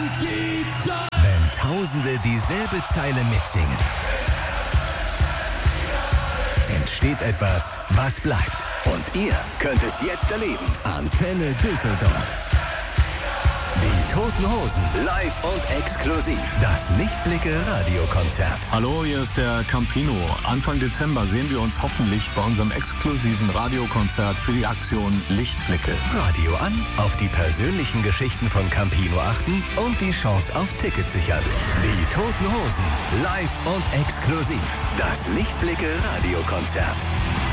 an die Zeit. Wenn Tausende dieselbe Zeile mitsingen, entsteht etwas, was bleibt. Und ihr könnt es jetzt erleben. Antenne Düsseldorf. Die Toten Hosen, live und exklusiv. Das Lichtblicke-Radiokonzert. Hallo, hier ist der Campino. Anfang Dezember sehen wir uns hoffentlich bei unserem exklusiven Radiokonzert für die Aktion Lichtblicke. Radio an, auf die persönlichen Geschichten von Campino achten und die Chance auf Tickets sichern. Die Toten Hosen, live und exklusiv. Das Lichtblicke-Radiokonzert.